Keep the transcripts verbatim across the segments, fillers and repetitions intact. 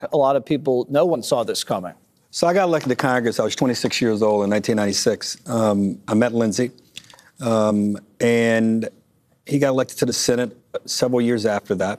A lot of people, no one saw this coming. So I got elected to Congress. I was twenty-six years old in nineteen ninety-six. Um, I met Lindsey, um, and he got elected to the Senate several years after that.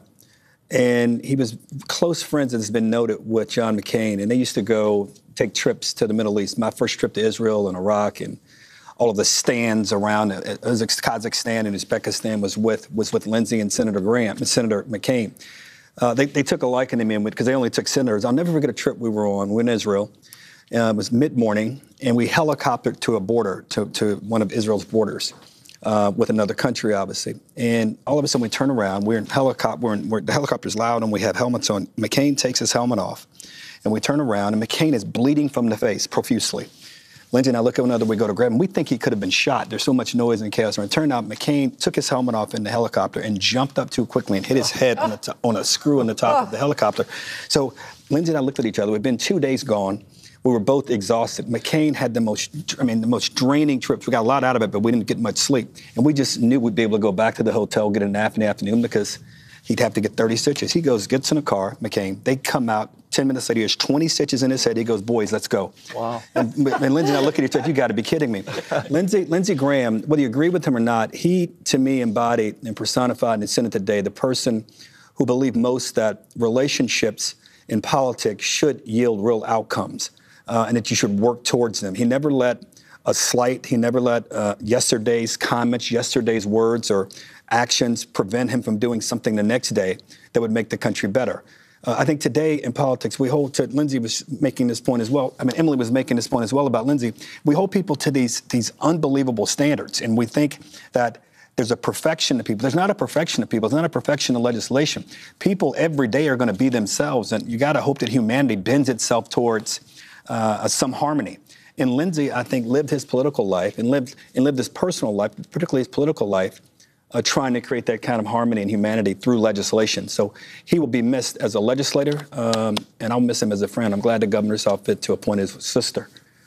And he was close friends, as has been noted, with John McCain. And they used to go take trips to the Middle East. My first trip to Israel and Iraq and all of the stands around Kazakhstan and Uzbekistan was with was with Lindsey and Senator Graham and Senator McCain. Uh, they, they took a liking to me because they only took senators. I'll never forget a trip we were on. We were in Israel. Uh, it was mid-morning, and we helicoptered to a border, to, to one of Israel's borders. Uh, with another country, obviously. And all of a sudden we turn around, we're in helicopter, we're in, we're, the helicopter's loud and we have helmets on. McCain takes his helmet off and we turn around and McCain is bleeding from the face profusely. Lindsey and I look at one another, we go to grab him. We think he could have been shot. There's so much noise and chaos. And it turned out McCain took his helmet off in the helicopter and jumped up too quickly and hit his head on, the to- on a screw on the top of the helicopter. So Lindsey and I looked at each other. We'd been two days gone. We were both exhausted. McCain had the most, I mean, the most draining trips. We got a lot out of it, but we didn't get much sleep. And we just knew we'd be able to go back to the hotel, get a nap in the afternoon because he'd have to get thirty stitches. He goes, gets in a car, McCain. They come out. ten minutes later, he has twenty stitches in his head. He goes, boys, let's go. Wow. And, and Lindsey and I look at each other, you got to be kidding me. Lindsey, Lindsey Graham, whether you agree with him or not, he, to me, embodied and personified in the Senate today the person who believed most that relationships in politics should yield real outcomes. Uh, and that you should work towards them. He never let a slight, he never let uh, yesterday's comments, yesterday's words or actions prevent him from doing something the next day that would make the country better. Uh, I think today in politics, we hold to, Lindsey was making this point as well, I mean, Emily was making this point as well about Lindsey, we hold people to these, these unbelievable standards, and we think that there's a perfection to people. There's not a perfection to people. There's not a perfection to legislation. People every day are going to be themselves, and you got to hope that humanity bends itself towards Uh, some harmony. And Lindsey, I think, lived his political life and lived and lived his personal life, particularly his political life, uh, trying to create that kind of harmony and humanity through legislation. So he will be missed as a legislator, um, and I'll miss him as a friend. I'm glad the governor saw fit to appoint his sister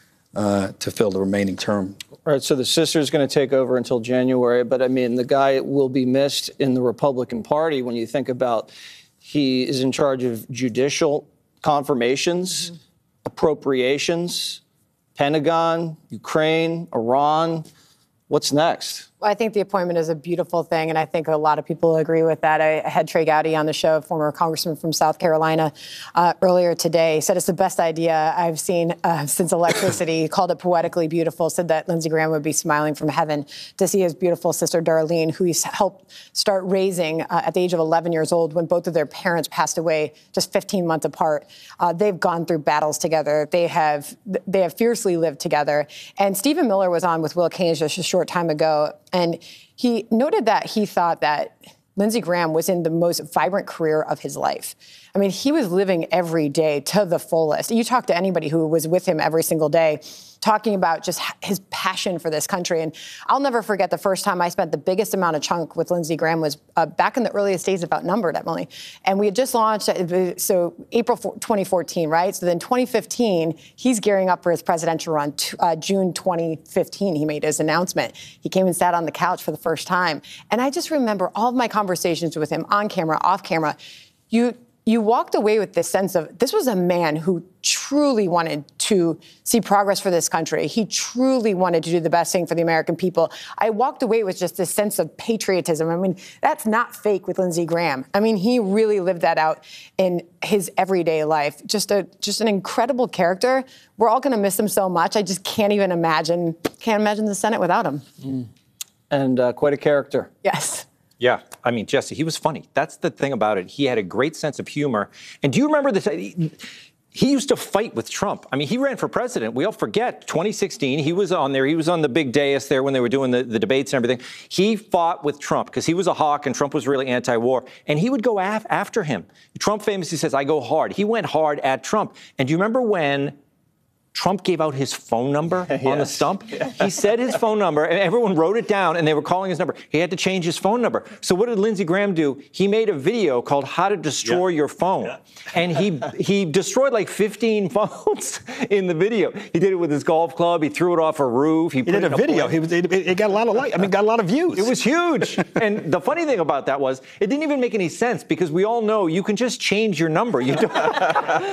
uh, to fill the remaining term. All right, so the sister's going to take over until January, but I mean, the guy will be missed in the Republican Party when you think about he is in charge of judicial confirmations, mm-hmm. appropriations, Pentagon, Ukraine, Iran. What's next? Well, I think the appointment is a beautiful thing, and I think a lot of people agree with that. I had Trey Gowdy on the show, former congressman from South Carolina, uh, earlier today. He said it's the best idea I've seen uh, since electricity. He called it poetically beautiful, said that Lindsey Graham would be smiling from heaven to see his beautiful sister, Darlene, who he's helped start raising uh, at the age of eleven years old when both of their parents passed away just fifteen months apart. Uh, they've gone through battles together. They have they have fiercely lived together. And Stephen Miller was on with Will Keynes just a short time ago, and he noted that he thought that Lindsey Graham was in the most vibrant career of his life. I mean, he was living every day to the fullest. You talk to anybody who was with him every single day, talking about just his passion for this country. And I'll never forget the first time I spent the biggest amount of chunk with Lindsey Graham was uh, back in the earliest days of Outnumbered, Emily. And we had just launched, uh, so April twenty fourteen, right? So then twenty fifteen, he's gearing up for his presidential run. Uh, June twenty fifteen, he made his announcement. He came and sat on the couch for the first time. And I just remember all of my conversations with him on camera, off camera. You You walked away with this sense of this was a man who truly wanted to see progress for this country. He truly wanted to do the best thing for the American people. I walked away with just this sense of patriotism. I mean, that's not fake with Lindsey Graham. I mean, he really lived that out in his everyday life. Just a just an incredible character. We're all going to miss him so much. I just can't even imagine, can't imagine the Senate without him. Mm. And uh, quite a character. Yes. Yeah, I mean, Jesse, he was funny. That's the thing about it. He had a great sense of humor. And do you remember this? He used to fight with Trump. I mean, he ran for president. We all forget twenty sixteen. He was on there. He was on the big dais there when they were doing the, the debates and everything. He fought with Trump because he was a hawk and Trump was really anti-war. And he would go af- after him. Trump famously says, I go hard. He went hard at Trump. And do you remember when Trump gave out his phone number on the stump. He said his phone number, and everyone wrote it down, and they were calling his number. He had to change his phone number. So what did Lindsey Graham do? He made a video called "How to Destroy Yeah. Your Phone," Yeah. and he he destroyed like fifteen phones in the video. He did it with his golf club. He threw it off a roof. He did a video. He was, it, it got a lot of like. I mean, got a lot of views. It was huge. And the funny thing about that was, it didn't even make any sense because we all know you can just change your number. You don't.